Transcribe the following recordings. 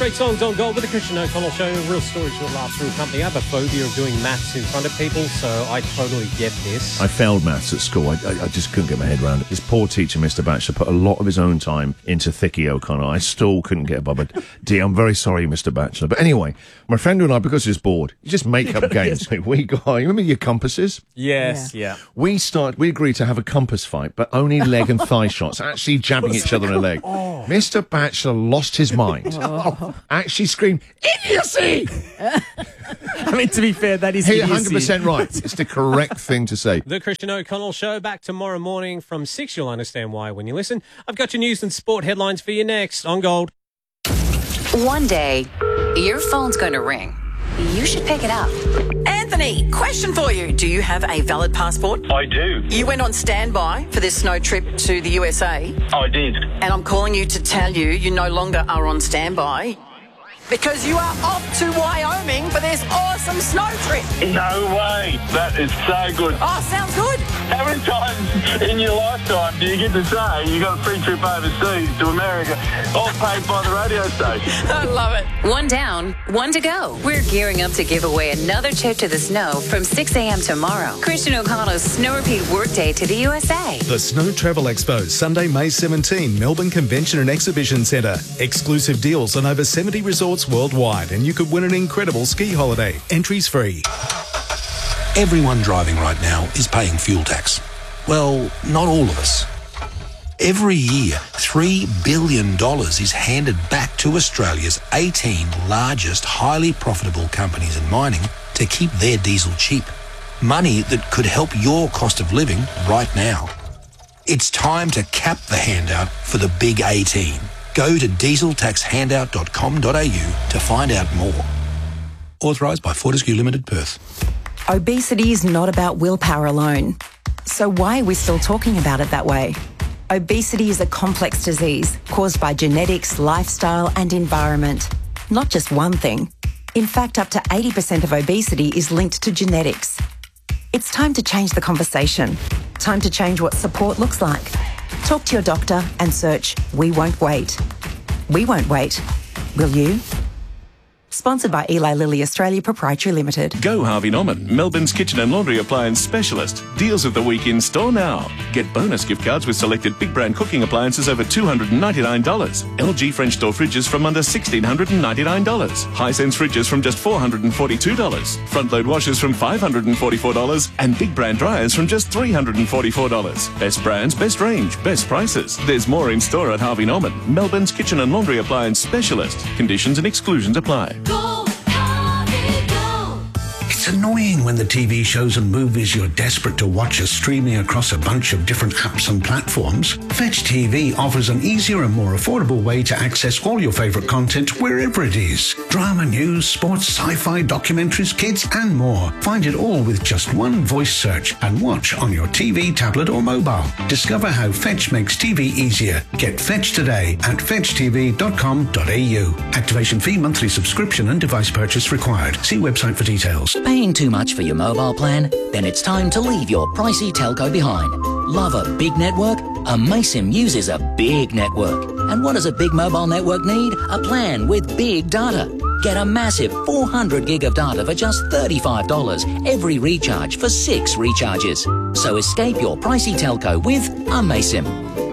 Great songs on Gold with the Christian O'Connell Show. Real stories will last through company. I have a phobia of doing maths in front of people, so I totally get this. I failed maths at school. I just couldn't get my head around it. This poor teacher, Mr. Batchelor, put a lot of his own time into Thicky O'Connell. I still couldn't get above it. Dear, I'm very sorry, Mr. Batchelor. But anyway, my friend and I, because he was bored, you just make up games. We got, you remember your compasses? Yes, yeah. We agreed to have a compass fight, but only leg and thigh shots, actually jabbing each other in the leg. Mr. Batchelor lost his mind. Actually screamed, "Idiocy!" I mean, to be fair, that is He's 100% right. It's the correct thing to say. The Christian O'Connell Show, back tomorrow morning from 6. You'll understand why when you listen. I've got your news and sport headlines for you next on Gold. One day, your phone's going to ring. You should pick it up. Anthony, question for you. Do you have a valid passport? I do. You went on standby for this snow trip to the USA. I did. And I'm calling you to tell you you no longer are on standby because you are off to Wyoming for this awesome snow trip. No way. That is so good. Oh, sounds good. How many times in your lifetime do you get to say you got a free trip overseas to America, all paid by the radio station? I love it. One down, one to go. We're gearing up to give away another trip to the snow from 6 a.m. tomorrow. Christian O'Connell's Snow Repeat Workday to the USA. The Snow Travel Expo, Sunday, May 17, Melbourne Convention and Exhibition Centre. Exclusive deals on over 70 resorts worldwide, and you could win an incredible ski holiday. Entries free. Everyone driving right now is paying fuel tax. Well, not all of us. Every year, $3 billion is handed back to Australia's 18 largest highly profitable companies in mining to keep their diesel cheap. Money that could help your cost of living right now. It's time to cap the handout for the big 18. Go to dieseltaxhandout.com.au to find out more. Authorised by Fortescue Limited, Perth. Obesity is not about willpower alone. So why are we still talking about it that way? Obesity is a complex disease caused by genetics, lifestyle and environment. Not just one thing. In fact, up to 80% of obesity is linked to genetics. It's time to change the conversation. Time to change what support looks like. Talk to your doctor and search We Won't Wait. We won't wait. Will you? Sponsored by Eli Lilly Australia Proprietary Limited. Go Harvey Norman, Melbourne's kitchen and laundry appliance specialist. Deals of the week in store now. Get bonus gift cards with selected big brand cooking appliances over $299. LG French door fridges from under $1,699. Hisense fridges from just $442. Front load washers from $544. And big brand dryers from just $344. Best brands, best range, best prices. There's more in store at Harvey Norman, Melbourne's kitchen and laundry appliance specialist. Conditions and exclusions apply. Go, Harvey, go. It's annoying when the TV shows and movies you're desperate to watch are streaming across a bunch of different apps and platforms. Fetch TV offers an easier and more affordable way to access all your favourite content wherever it is. Drama, news, sports, sci-fi, documentaries, kids and more. Find it all with just one voice search and watch on your TV, tablet or mobile. Discover how Fetch makes TV easier. Get Fetch today at fetchtv.com.au. Activation fee, monthly subscription and device purchase required. See website for details. Paying too much for your mobile plan? Then it's time to leave your pricey telco behind. Love a big network? Amaysim uses a big network. And what does a big mobile network need? A plan with big data. Get a massive 400 gig of data for just $35 every recharge for 6 recharges. So escape your pricey telco with Amaysim.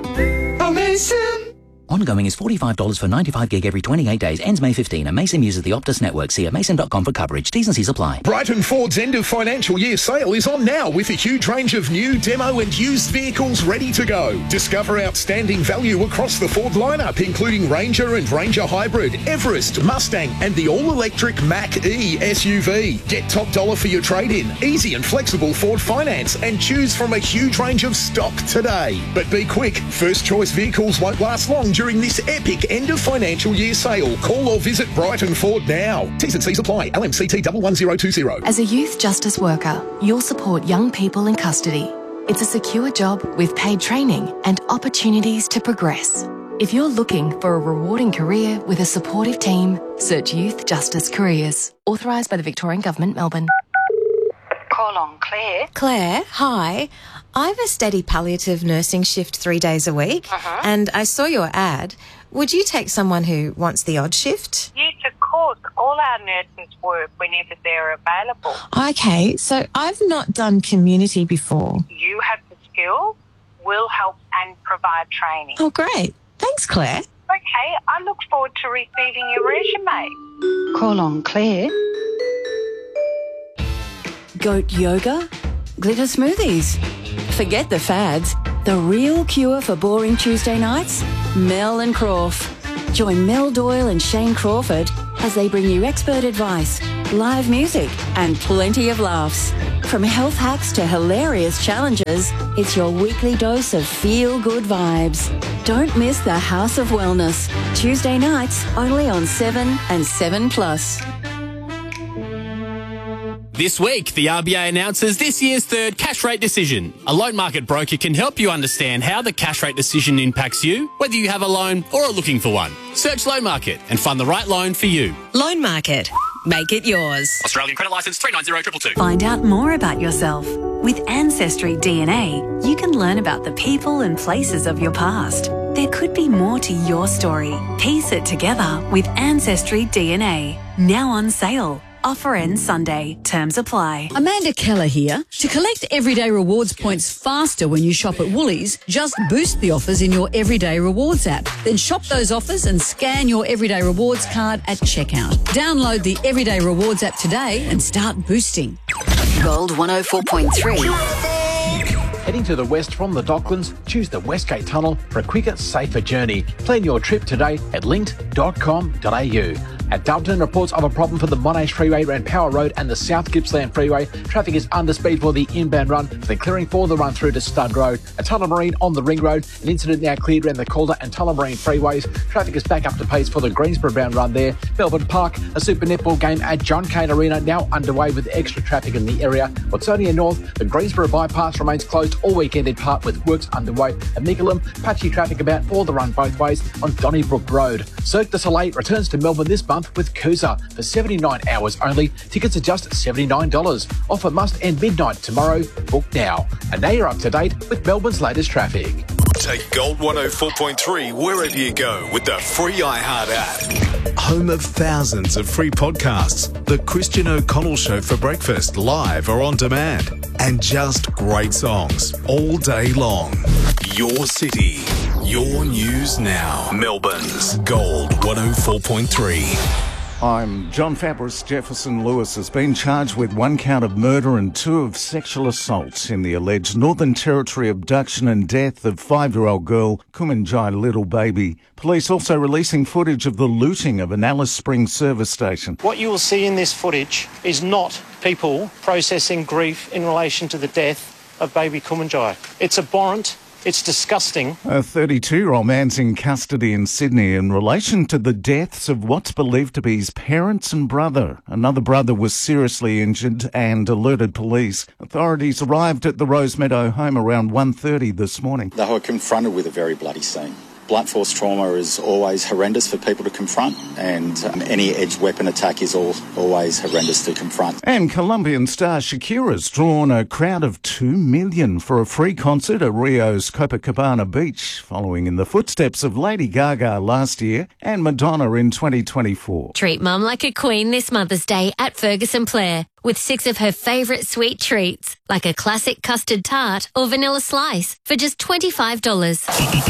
Amaysim. Ongoing is $45 for 95 gig every 28 days. Ends May 15. Amaysim uses the Optus network. See amaysim.com for coverage. T's and C's apply. Brighton Ford's end of financial year sale is on now with a huge range of new, demo and used vehicles ready to go. Discover outstanding value across the Ford lineup, including Ranger and Ranger Hybrid, Everest, Mustang and the all-electric Mach-E SUV. Get top dollar for your trade-in, easy and flexible Ford finance and choose from a huge range of stock today. But be quick, first choice vehicles won't last long during this epic end of financial year sale. Call or visit Brighton Ford now. T's and C's apply. LMCT 11020. As a youth justice worker, you'll support young people in custody. It's a secure job with paid training and opportunities to progress. If you're looking for a rewarding career with a supportive team, search Youth Justice Careers. Authorised by the Victorian Government, Melbourne. Call on Claire. Claire, hi. I've a steady palliative nursing shift 3 days a week, and I saw your ad. Would you take someone who wants the odd shift? Yes, of course. All our nurses work whenever they're available. Okay, so I've not done community before. You have the skills, we'll help and provide training. Oh, great. Thanks, Claire. Okay, I look forward to receiving your resume. Call on Claire. Goat yoga? Glitter smoothies? Forget the fads. The real cure for boring Tuesday nights? Mel and Crawf. Join Mel Doyle and Shane Crawford as they bring you expert advice, live music and plenty of laughs. From health hacks to hilarious challenges, it's your weekly dose of feel-good vibes. Don't miss the House of Wellness. Tuesday nights only on 7 and 7+. This week, the RBA announces this year's third cash rate decision. A loan market broker can help you understand how the cash rate decision impacts you, whether you have a loan or are looking for one. Search Loan Market and find the right loan for you. Loan Market. Make it yours. Australian Credit Licence 390222. Find out more about yourself. With Ancestry DNA, you can learn about the people and places of your past. There could be more to your story. Piece it together with Ancestry DNA. Now on sale. Offer ends Sunday. Terms apply. Amanda Keller here. To collect Everyday Rewards points faster when you shop at Woolies, just boost the offers in your Everyday Rewards app. Then shop those offers and scan your Everyday Rewards card at checkout. Download the Everyday Rewards app today and start boosting. Gold 104.3. Heading to the west from the Docklands, choose the Westgate Tunnel for a quicker, safer journey. Plan your trip today at linked.com.au. At Doveton, reports of a problem for the Monash Freeway around Power Road and the South Gippsland Freeway. Traffic is under speed for the inbound run, with the clearing for the run through to Stud Road. At Tullamarine on the Ring Road, an incident now cleared around the Calder and Tullamarine freeways. Traffic is back up to pace for the Greensboro bound run there. Melbourne Park, a Super Netball game at John Cain Arena now underway with extra traffic in the area. Watsonia North, the Greensboro bypass remains closed all weekend in part with works underway. At Mickleham, patchy traffic about for the run both ways on Donnybrook Road. Cirque du Soleil returns to Melbourne this month with Kusa for 79 hours only. Tickets are just $79. Offer must end midnight tomorrow. Book now. And now you're up to date with Melbourne's latest traffic. Take Gold 104.3 wherever you go with the free iHeart app. Home of thousands of free podcasts. The Christian O'Connell Show for breakfast, live or on demand. And just great songs all day long. Your city, your news now. Melbourne's Gold 104.3. I'm John Fabris. Jefferson Lewis has been charged with 1 count of murder and 2 of sexual assaults in the alleged Northern Territory abduction and death of 5-year-old girl Kumanjai Little Baby. Police also releasing footage of the looting of an Alice Springs service station. What you will see in this footage is not people processing grief in relation to the death of baby Kumanjai. It's abhorrent. It's disgusting. A 32-year-old man's in custody in Sydney in relation to the deaths of what's believed to be his parents and brother. Another brother was seriously injured and alerted police. Authorities arrived at the Rosemeadow home around 1:30 this morning. They were confronted with a very bloody scene. Blunt force trauma is always horrendous for people to confront, and any edged weapon attack is always horrendous to confront. And Colombian star Shakira's drawn a crowd of 2 million for a free concert at Rio's Copacabana Beach, following in the footsteps of Lady Gaga last year and Madonna in 2024. Treat Mum like a queen this Mother's Day at Ferguson Plaire, with 6 of her favourite sweet treats, like a classic custard tart or vanilla slice, for just $25.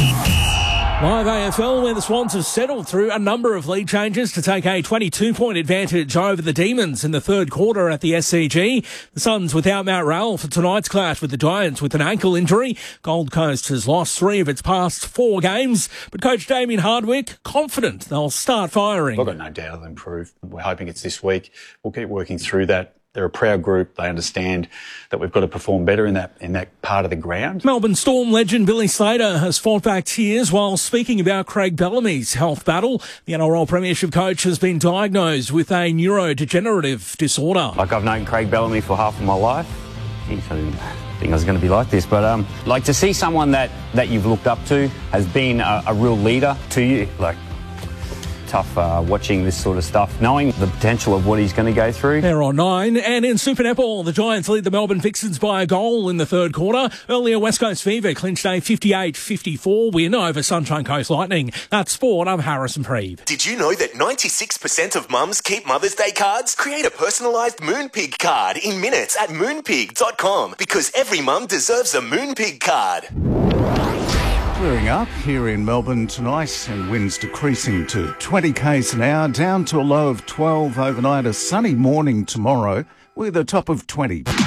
Live AFL, where the Swans have settled through a number of lead changes to take a 22-point advantage over the Demons in the third quarter at the SCG. The Suns without Matt Rowell for tonight's clash with the Giants with an ankle injury. Gold Coast has lost 3 of its past 4 games, but coach Damien Hardwick confident they'll start firing. I've got no doubt they'll improve. We're hoping it's this week. We'll keep working through that. They're a proud group. They understand that we've got to perform better in that part of the ground. Melbourne Storm legend Billy Slater has fought back tears while speaking about Craig Bellamy's health battle. The NRL Premiership coach has been diagnosed with a neurodegenerative disorder. Like, I've known Craig Bellamy for half of my life. Geez, I didn't think I was going to be like this, but like to see someone that you've looked up to has been a real leader to you, like, tough watching this sort of stuff, knowing the potential of what he's going to go through. They're on 9. And in Super Netball, the Giants lead the Melbourne Vixens by a goal in the third quarter. Earlier, West Coast Fever clinched a 58-54 win over Sunshine Coast Lightning. That's sport. I'm Harrison Preeve. Did you know that 96% of mums keep Mother's Day cards? Create a personalised Moonpig card in minutes at moonpig.com because every mum deserves a Moonpig card. Clearing up here in Melbourne tonight and winds decreasing to 20 k's an hour, down to a low of 12 overnight. A sunny morning tomorrow with a top of 20. Gold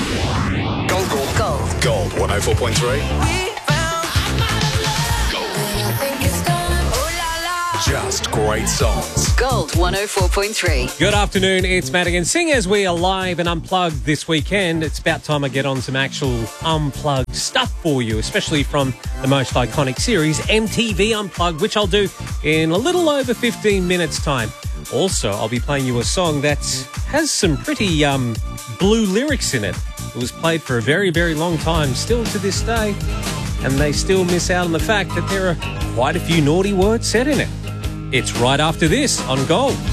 104.3. Just great songs. Gold 104.3. Good afternoon, it's Madigan. Seeing as we are live and unplugged this weekend, it's about time I get on some actual unplugged stuff for you, especially from the most iconic series, MTV Unplugged, which I'll do in a little over 15 minutes' time. Also, I'll be playing you a song that has some pretty blue lyrics in it. It was played for a very, very long time, still to this day, and they still miss out on the fact that there are quite a few naughty words said in it. It's right after this on Gold.